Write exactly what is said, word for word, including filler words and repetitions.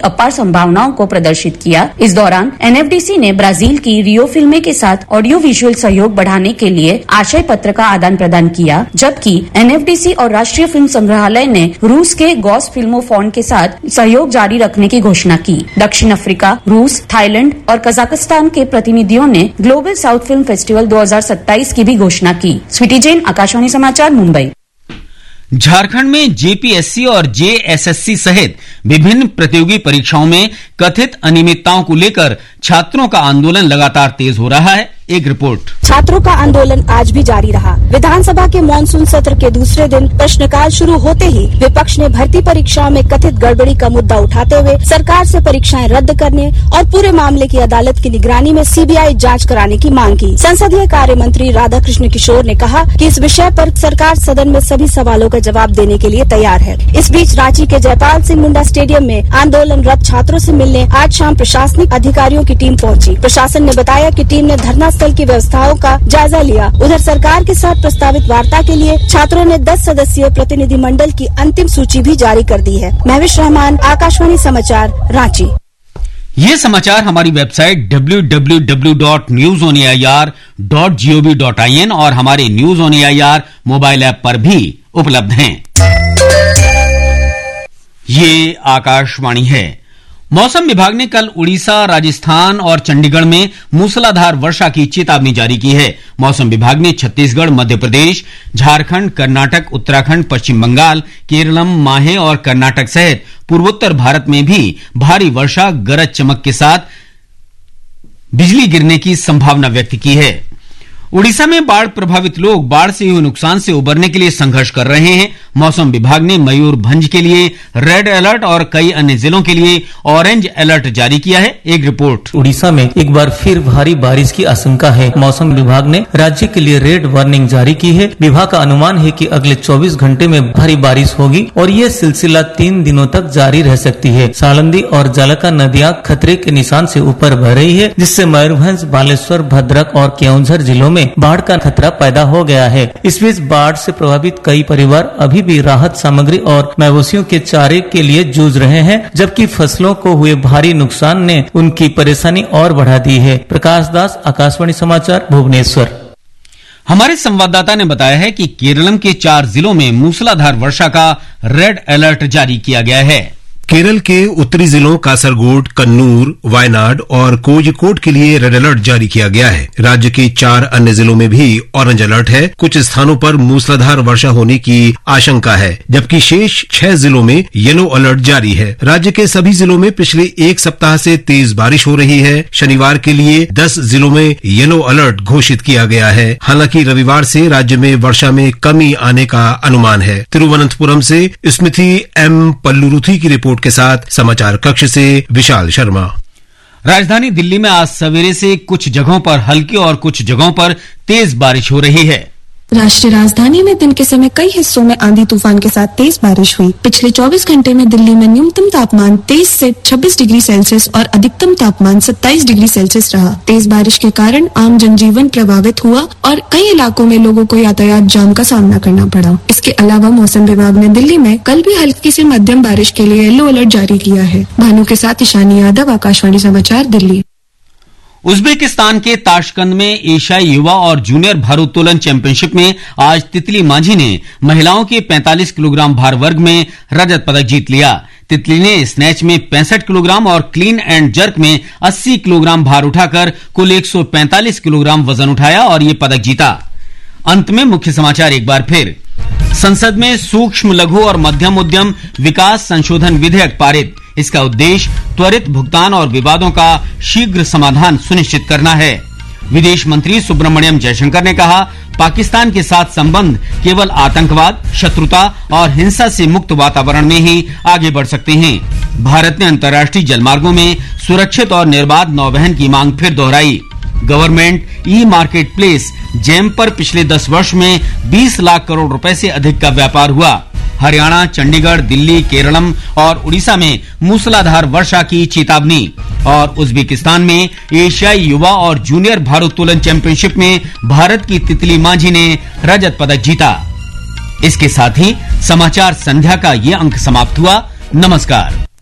अपार संभावनाओं को प्रदर्शित किया। इस दौरान एन एफ डी सी ने ब्राजील की रियो फिल्में के साथ ऑडियो विजुअल सहयोग बढ़ाने के लिए आशय पत्र का आदान प्रदान किया, जबकि एन एफ डी सी और राष्ट्रीय फिल्म संग्रहालय ने रूस के गॉस फिल्मोफोन के साथ सहयोग जारी रखने की घोषणा की। दक्षिण अफ्रीका, रूस, थाईलैंड और कजाकिस्तान के प्रतिनिधियों ने ग्लोबल साउथ फिल्म फेस्टिवल दो हज़ार सत्ताईस की भी घोषणा की। स्वीटी जैन, आकाशवाणी समाचार, मुंबई। झारखंड में जे पी एस सी और जे एस एस सी सहित विभिन्न प्रतियोगी परीक्षाओं में कथित अनियमितताओं को लेकर छात्रों का आंदोलन लगातार तेज हो रहा है। एक रिपोर्ट। छात्रों का आंदोलन आज भी जारी रहा। विधानसभा के मानसून सत्र के दूसरे दिन प्रश्नकाल शुरू होते ही विपक्ष ने भर्ती परीक्षाओं में कथित गड़बड़ी का मुद्दा उठाते हुए सरकार से परीक्षाएं रद्द करने और पूरे मामले की अदालत की निगरानी में सी बी आई जांच कराने की मांग की। संसदीय कार्य मंत्री राधाकृष्ण किशोर ने कहा कि इस विषय पर सरकार सदन में सभी सवालों का जवाब देने के लिए तैयार है। इस बीच रांची के जयपाल सिंह मुंडा स्टेडियम में आंदोलनरत छात्रों से मिलने आज शाम प्रशासनिक अधिकारियों की टीम पहुंची। प्रशासन ने बताया कि टीम ने धरना स्थल की व्यवस्थाओं का जायजा लिया। उधर सरकार के साथ प्रस्तावित वार्ता के लिए छात्रों ने दस सदस्यीय प्रतिनिधि मंडल की अंतिम सूची भी जारी कर दी है। महविश रहमान, आकाशवाणी समाचार, रांची। ये समाचार हमारी website W W W dot news on A I R dot G O V dot I N और हमारे news on A I R mobile app पर भी उपलब्ध हैं। ये आकाशवाणी है। मौसम विभाग ने कल उड़ीसा, राजस्थान और चंडीगढ़ में मूसलाधार वर्षा की चेतावनी जारी की है। मौसम विभाग ने छत्तीसगढ़, मध्य प्रदेश, झारखंड, कर्नाटक, उत्तराखंड, पश्चिम बंगाल, केरलम, माहे और कर्नाटक सहित पूर्वोत्तर भारत में भी भारी वर्षा, गरज चमक के साथ बिजली गिरने की संभावना व्यक्त की है। उड़ीसा में बाढ़ प्रभावित लोग बाढ़ से हुए नुकसान से उबरने के लिए संघर्ष कर रहे हैं। मौसम विभाग ने मयूरभंज के लिए रेड अलर्ट और कई अन्य जिलों के लिए ऑरेंज अलर्ट जारी किया है। एक रिपोर्ट। उड़ीसा में एक बार फिर भारी बारिश की आशंका है। मौसम विभाग ने राज्य के लिए रेड वार्निंग जारी की है। विभाग का अनुमान है कि अगले चौबीस घंटे में भारी बारिश होगी और ये सिलसिला तीन दिनों तक जारी रह सकती है। सालंदी और जालका नदियां खतरे के निशान से ऊपर बह रही है, जिससे मयूरभंज, बालेश्वर, भद्रक और केओंझर जिलों में बाढ़ का खतरा पैदा हो गया है। इस बीच बाढ़ से प्रभावित कई परिवार अभी भी राहत सामग्री और मवेशियों के चारे के लिए जूझ रहे हैं, जबकि फसलों को हुए भारी नुकसान ने उनकी परेशानी और बढ़ा दी है। प्रकाश दास, आकाशवाणी समाचार, भुवनेश्वर। हमारे संवाददाता ने बताया है कि केरलम के चार जिलों में मूसलाधार वर्षा का रेड अलर्ट जारी किया गया है। केरल के उत्तरी जिलों कासरगोड, कन्नूर, वायनाड और कोझिकोड के लिए रेड अलर्ट जारी किया गया है। राज्य के चार अन्य जिलों में भी ऑरेंज अलर्ट है। कुछ स्थानों पर मूसलाधार वर्षा होने की आशंका है, जबकि शेष छह जिलों में येलो अलर्ट जारी है। राज्य के सभी जिलों में पिछले एक सप्ताह से तेज बारिश हो रही है। शनिवार के लिए दस जिलों में येलो अलर्ट घोषित किया गया है। हालांकि रविवार से राज्य में वर्षा में कमी आने का अनुमान है। तिरुवनंतपुरम से स्मृति एम पल्लुरुथी की रिपोर्ट के साथ समाचार कक्ष से विशाल शर्मा। राजधानी दिल्ली में आज सवेरे से कुछ जगहों पर हल्की और कुछ जगहों पर तेज बारिश हो रही है। राष्ट्रीय राजधानी में दिन के समय कई हिस्सों में आंधी तूफान के साथ तेज बारिश हुई। पिछले चौबीस घंटे में दिल्ली में न्यूनतम तापमान तेईस से छब्बीस डिग्री सेल्सियस और अधिकतम तापमान सत्ताईस डिग्री सेल्सियस रहा। तेज बारिश के कारण आम जनजीवन प्रभावित हुआ और कई इलाकों में लोगों को यातायात जाम का सामना करना पड़ा। इसके अलावा मौसम विभाग ने दिल्ली में कल भी हल्की से मध्यम बारिश के लिए येलो अलर्ट जारी किया है। भानु के साथ ईशानी यादव, आकाशवाणी समाचार, दिल्ली। उज्बेकिस्तान के ताशकंद में एशियाई युवा और जूनियर भारोत्तोलन चैंपियनशिप में आज तितली मांझी ने महिलाओं के पैंतालीस किलोग्राम भार वर्ग में रजत पदक जीत लिया। तितली ने स्नैच में पैंसठ किलोग्राम और क्लीन एंड जर्क में अस्सी किलोग्राम भार उठाकर कुल एक सौ पैंतालीस किलोग्राम वजन उठाया और ये पदक जीता। अंत में मुख्य समाचार एक बार फिर। संसद में सूक्ष्म, लघु और मध्यम उद्यम विकास संशोधन विधेयक पारित। इसका उद्देश्य त्वरित भुगतान और विवादों का शीघ्र समाधान सुनिश्चित करना है। विदेश मंत्री सुब्रमण्यम जयशंकर ने कहा, पाकिस्तान के साथ संबंध केवल आतंकवाद, शत्रुता और हिंसा से मुक्त वातावरण में ही आगे बढ़ सकते हैं। भारत ने अंतर्राष्ट्रीय जलमार्गों में सुरक्षित और निर्बाध नौवहन की मांग फिर दोहराई। Government e market place GeM पर पिछले दस वर्ष में बीस लाख करोड़ रुपए से अधिक का व्यापार हुआ। हरियाणा, चंडीगढ़, दिल्ली, केरलम और उड़ीसा में मूसलाधार वर्षा की चेतावनी। और उज्बेकिस्तान में एशियाई युवा और जूनियर भारोत्तोलन चैंपियनशिप में भारत की तितली मांझी ने रजत पदक जीता। इसके साथ ही समाचार संध्या का ये अंक समाप्त हुआ। नमस्कार।